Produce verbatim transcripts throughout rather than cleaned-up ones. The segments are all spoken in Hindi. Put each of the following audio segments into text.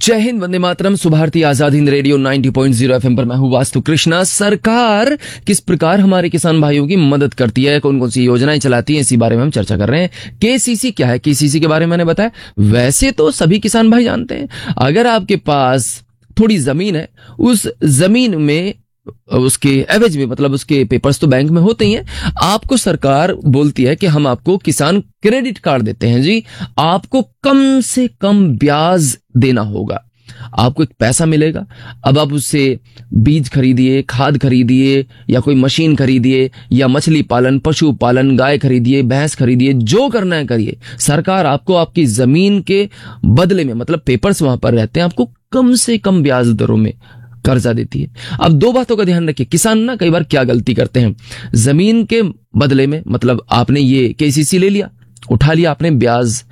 जय हिंद, वंदे मातरम, सुभारती आजाद हिंद रेडियो नब्बे पॉइंट ज़ीरो एफएम पर मैं हूं वास्तु कृष्णा। सरकार किस प्रकार हमारे किसान भाइयों की मदद करती है, कौन कौन सी योजनाएं चलाती है, इसी बारे में हम चर्चा कर रहे हैं। केसीसी क्या है, केसीसी के बारे में मैंने बताया। वैसे तो सभी किसान भाई जानते हैं, अगर आपके पास थोड़ी जमीन है, उस जमीन में उसके एवज में, मतलब उसके पेपर्स तो बैंक में होते ही हैं, आपको सरकार बोलती है कि हम आपको किसान क्रेडिट कार्ड देते हैं जी, आपको कम से कम ब्याज देना होगा, आपको एक पैसा मिलेगा। अब आप उससे बीज खरीदिए, खाद खरीदिए, या कोई मशीन खरीदिए, या मछली पालन, पशु पालन, गाय खरीदिए, भैंस खरीदिए, जो करना है करिए। सरकार आपको आपकी जमीन के बदले में, मतलब पेपर्स वहां पर रहते हैं, आपको कम से कम ब्याज दरों में कर्जा देती है। अब दो बातों का ध्यान रखिए, किसान ना कई बार क्या गलती करते हैं, जमीन के बदले में, मतलब आपने ये केसीसी ले लिया, उठा लिया आपने ब्याज,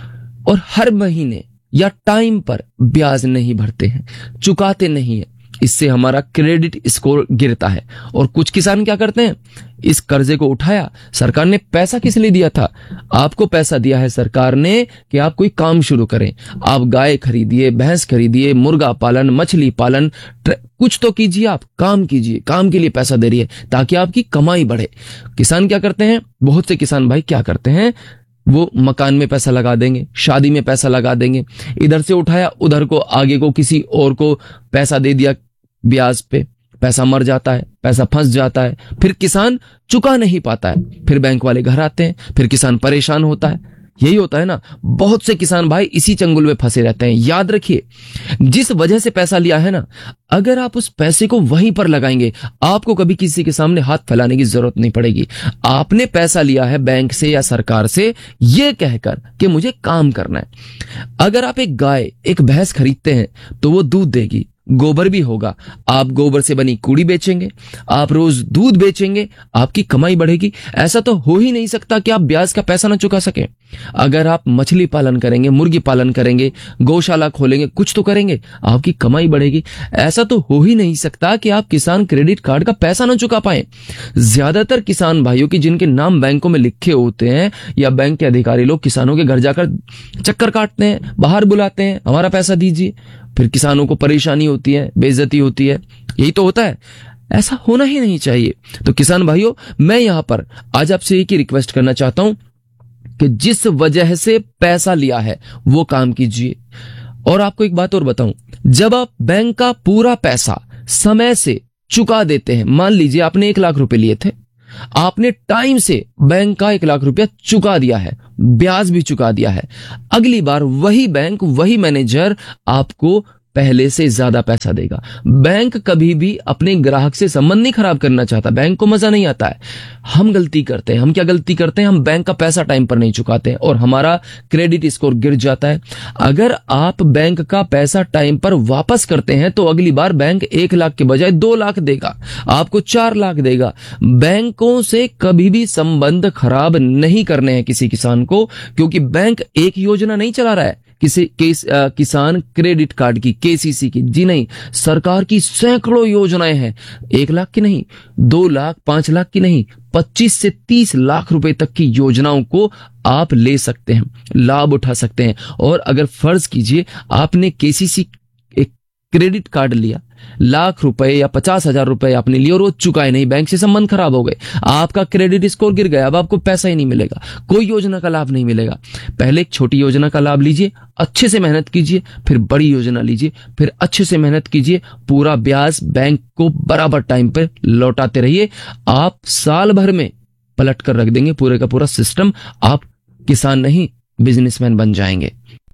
और हर महीने या टाइम पर ब्याज नहीं भरते हैं, चुकाते नहीं है। इससे हमारा क्रेडिट स्कोर गिरता है। और कुछ किसान क्या करते हैं, इस कर्जे को उठाया, सरकार ने पैसा किस लिए दिया था, आपको पैसा दिया है सरकार ने कि आप कोई काम शुरू करें, आप गाय खरीदिए, भैंस खरीदिए, मुर्गा पालन, मछली पालन, कुछ तो कीजिए, आप काम कीजिए, काम के लिए पैसा दे रही है ताकि आपकी कमाई बढ़े। किसान क्या करते हैं, बहुत से किसान भाई क्या करते हैं, वो मकान में पैसा लगा देंगे, शादी में पैसा लगा देंगे, इधर से उठाया उधर को, आगे को किसी और को पैसा दे दिया ब्याज पे, पैसा मर जाता है, पैसा फंस जाता है, फिर किसान चुका नहीं पाता है, फिर बैंक वाले घर आते हैं, फिर किसान परेशान होता है। यही होता है ना, बहुत से किसान भाई इसी चंगुल में फंसे रहते हैं। याद रखिए, जिस वजह से पैसा लिया है ना, अगर आप उस पैसे को वहीं पर लगाएंगे, आपको कभी किसी के सामने हाथ फैलाने की जरूरत नहीं पड़ेगी। आपने पैसा लिया है बैंक से या सरकार से यह कहकर कि मुझे काम करना है। अगर आप एक गाय, एक भैंस खरीदते हैं तो वो दूध देगी, गोबर भी होगा, आप गोबर से बनी कूड़ी बेचेंगे, आप रोज दूध बेचेंगे, आपकी कमाई बढ़ेगी। ऐसा तो हो ही नहीं सकता कि आप ब्याज का पैसा ना चुका सके। अगर आप मछली पालन करेंगे, मुर्गी पालन करेंगे, गौशाला खोलेंगे, कुछ तो करेंगे, आपकी कमाई बढ़ेगी। ऐसा तो हो ही नहीं सकता कि आप किसान क्रेडिट कार्ड का पैसा ना चुका पाए। ज्यादातर किसान भाइयों की जिनके नाम बैंकों में लिखे होते हैं, या बैंक के अधिकारी लोग किसानों के घर जाकर चक्कर काटते हैं, बाहर बुलाते हैं, हमारा पैसा दीजिए, फिर किसानों को परेशानी होती है, बेइज्जती होती है। यही तो होता है, ऐसा होना ही नहीं चाहिए। तो किसान भाइयों, मैं यहां पर आज आपसे एक ही रिक्वेस्ट करना चाहता हूं कि जिस वजह से पैसा लिया है वो काम कीजिए। और आपको एक बात और बताऊं, जब आप बैंक का पूरा पैसा समय से चुका देते हैं, मान लीजिए आपने एक लाख रुपए लिए थे, आपने टाइम से बैंक का एक लाख रुपया चुका दिया है, ब्याज भी चुका दिया है, अगली बार वही बैंक, वही मैनेजर आपको पहले से ज्यादा पैसा देगा। बैंक कभी भी अपने ग्राहक से संबंध नहीं खराब करना चाहता, बैंक को मजा नहीं आता है। हम गलती करते हैं, हम क्या गलती करते हैं, हम बैंक का पैसा टाइम पर नहीं चुकाते हैं और हमारा क्रेडिट स्कोर गिर जाता है। अगर आप बैंक का पैसा टाइम पर वापस करते हैं तो अगली बार बैंक एक लाख के बजाय दो लाख देगा, आपको चार लाख देगा। बैंकों से कभी भी संबंध खराब नहीं करने हैं किसी किसान को, क्योंकि बैंक एक योजना नहीं चला रहा है किसी केस आ, किसान क्रेडिट कार्ड की, केसीसी की, जी नहीं, सरकार की सैकड़ों योजनाएं हैं। एक लाख की नहीं, दो लाख, पांच लाख की नहीं, पच्चीस से तीस लाख रुपए तक की योजनाओं को आप ले सकते हैं, लाभ उठा सकते हैं। और अगर फर्ज कीजिए आपने केसीसी एक क्रेडिट कार्ड लिया, लाख रुपए या पचास हजार रुपए आपने लिए और वो चुकाए नहीं, बैंक से संबंध खराब हो गए, आपका क्रेडिट स्कोर गिर गया, अब आपको पैसा ही नहीं मिलेगा, कोई योजना का लाभ नहीं मिलेगा। पहले एक छोटी योजना का लाभ लीजिए, अच्छे से मेहनत कीजिए, फिर बड़ी योजना लीजिए, फिर अच्छे से मेहनत कीजिए, पूरा ब्याज बैंक को बराबर टाइम पर लौटाते रहिए। आप साल भर में पलट कर रख देंगे पूरे का पूरा सिस्टम, आप किसान नहीं बिजनेसमैन बन जाएंगे।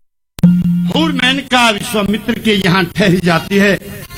और मेनका विश्वामित्र के यहाँ ठहर जाती है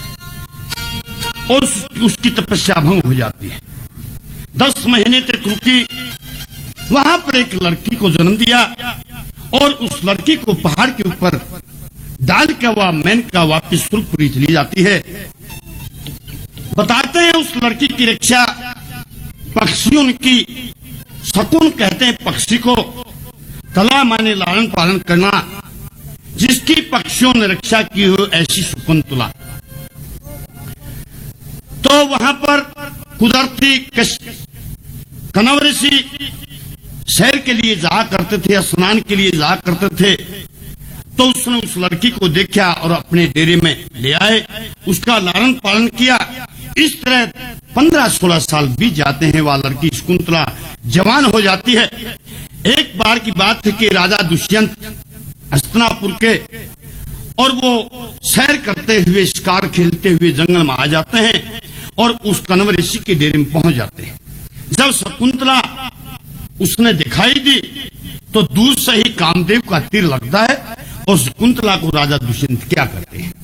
और उसकी तपस्या भंग हो जाती है। दस महीने तक रुकी, वहां पर एक लड़की को जन्म दिया और उस लड़की को पहाड़ के ऊपर डाल के वह मेनका वापिस सुरपुरी चली जाती है। बताते हैं उस लड़की की रक्षा पक्षियों की, शकुन कहते हैं पक्षी को, तला माने लालन पालन करना, जिसकी पक्षियों ने रक्षा की हो ऐसी शकुंतला। तो वहां पर कुदरती कनव ऋषि सैर के लिए जाया करते थे, स्नान के लिए जाया करते थे। तो उसने उस लड़की को देखा और अपने डेरे में ले आए, उसका लालन पालन किया। इस तरह पंद्रह सोलह साल बीत जाते हैं। वह लड़की शकुंतला जवान हो जाती है। एक बार की बात है कि राजा दुष्यंत हस्तिनापुर के और वो सैर करते हुए, शिकार खेलते हुए जंगल में आ जाते हैं और उस कण्व ऋषि के डेरे में पहुंच जाते हैं। जब शकुंतला उसने दिखाई दी तो दूर से ही कामदेव का तीर लगता है और शकुंतला को राजा दुष्यंत क्या करते हैं,